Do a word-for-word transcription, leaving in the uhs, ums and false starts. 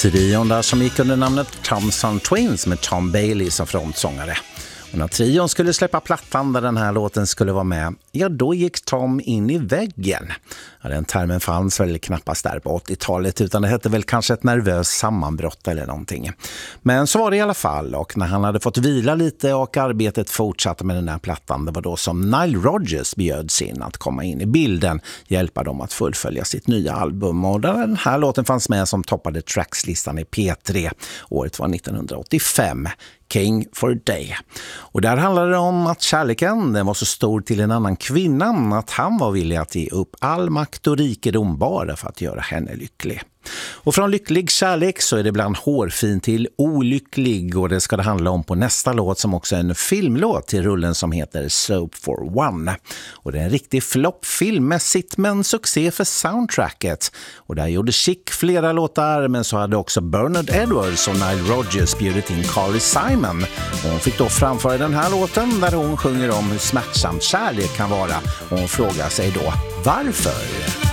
Trion där som gick under namnet Thompson Twins med Tom Bailey som frontsångare. Och när trion skulle släppa plattan där den här låten skulle vara med, ja då gick Tom in i väggen. Ja, den termen fanns väl knappast där på åttiotalet utan det hette väl kanske ett nervöst sammanbrott eller någonting. Men så var det i alla fall, och när han hade fått vila lite och arbetet fortsatte med den här plattan, det var då som Nile Rodgers bjöds in att komma in i bilden, hjälpa dem att fullfölja sitt nya album. Och den här låten fanns med som toppade trackslistan i P tre. Året var nittonhundraåttiofem. King for a Day. Och där handlade det om att kärleken den var så stor till en annan kvinna att han var villig att ge upp all makt och rikedom bara för att göra henne lycklig. Och från lycklig kärlek så är det ibland hårfin till olycklig, och det ska det handla om på nästa låt som också är en filmlåt till rullen som heter Soap for One. Och det är en riktig flopp filmmässigt men succé för soundtracket. Och där gjorde Chic flera låtar, men så hade också Bernard Edwards och Nile Rodgers bjudit in Carly Simon. Och hon fick då framföra den här låten där hon sjunger om hur smärtsamt kärlek kan vara, och hon frågar sig då varför.